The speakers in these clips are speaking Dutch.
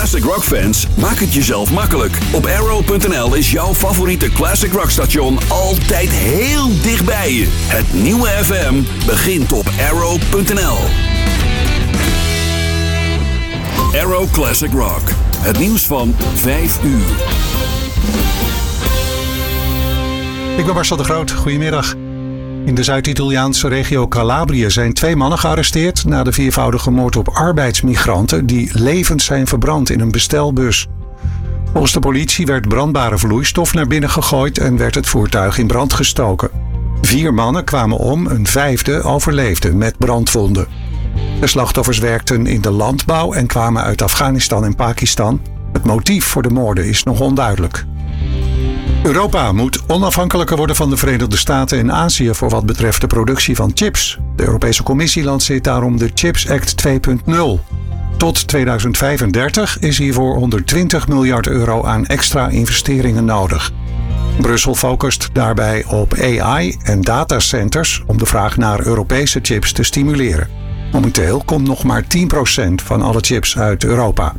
Classic Rock fans, maak het jezelf makkelijk. Op Arrow.nl is jouw favoriete Classic Rock station altijd heel dichtbij je. Het nieuwe FM begint op Arrow.nl. Arrow Classic Rock. Het nieuws van 5 uur. Ik ben Marcel de Groot. Goedemiddag. In de Zuid-Italiaanse regio Calabrië zijn 2 mannen gearresteerd na de 4voudige moord op arbeidsmigranten die levend zijn verbrand in een bestelbus. Volgens de politie werd brandbare vloeistof naar binnen gegooid en werd het voertuig in brand gestoken. 4 mannen kwamen om, een 5e overleefde met brandwonden. De slachtoffers werkten in de landbouw en kwamen uit Afghanistan en Pakistan. Het motief voor de moorden is nog onduidelijk. Europa moet onafhankelijker worden van de Verenigde Staten en Azië voor wat betreft de productie van chips. De Europese Commissie lanceert daarom de Chips Act 2.0. Tot 2035 is hiervoor 120 miljard euro aan extra investeringen nodig. Brussel focust daarbij op AI en datacenters om de vraag naar Europese chips te stimuleren. Momenteel komt nog maar 10% van alle chips uit Europa.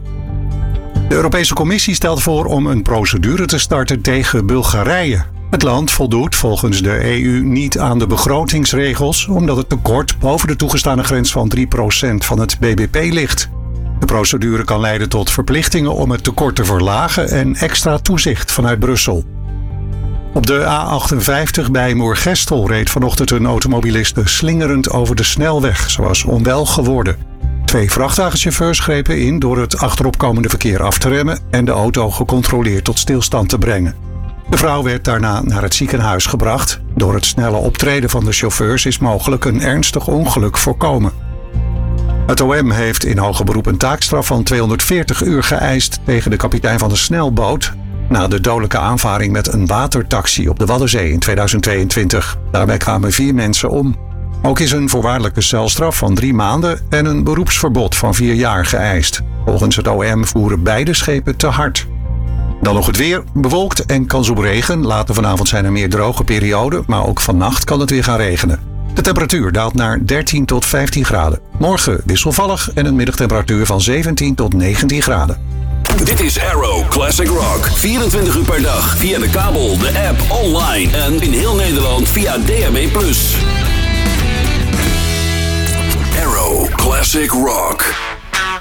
De Europese Commissie stelt voor om een procedure te starten tegen Bulgarije. Het land voldoet volgens de EU niet aan de begrotingsregels omdat het tekort boven de toegestane grens van 3% van het BBP ligt. De procedure kan leiden tot verplichtingen om het tekort te verlagen en extra toezicht vanuit Brussel. Op de A58 bij Moergestel reed vanochtend een automobiliste slingerend over de snelweg. Ze was onwel geworden. 2 vrachtwagenchauffeurs grepen in door het achteropkomende verkeer af te remmen en de auto gecontroleerd tot stilstand te brengen. De vrouw werd daarna naar het ziekenhuis gebracht. Door het snelle optreden van de chauffeurs is mogelijk een ernstig ongeluk voorkomen. Het OM heeft in hoger beroep een taakstraf van 240 uur geëist tegen de kapitein van de snelboot na de dodelijke aanvaring met een watertaxi op de Waddenzee in 2022. Daarbij kwamen 4 mensen om. Ook is een voorwaardelijke celstraf van 3 maanden en een beroepsverbod van 4 jaar geëist. Volgens het OM voeren beide schepen te hard. Dan nog het weer. Bewolkt en kans op regen. Later vanavond zijn er meer droge perioden, maar ook vannacht kan het weer gaan regenen. De temperatuur daalt naar 13 tot 15 graden. Morgen wisselvallig en een middagtemperatuur van 17 tot 19 graden. Dit is Arrow Classic Rock. 24 uur per dag via de kabel, de app, online en in heel Nederland via DAB+. Arrow Classic Rock.